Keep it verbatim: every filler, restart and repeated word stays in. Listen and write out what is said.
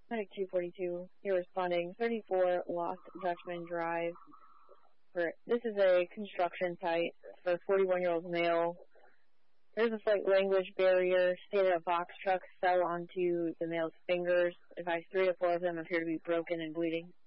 Medic two forty-two, you're responding. thirty-four Lost Dutchman Drive. For, this is a construction site for a forty-one-year-old male. There's a slight language barrier. Stated a box truck fell onto the male's fingers. Advised three to four of them appear to be broken and bleeding.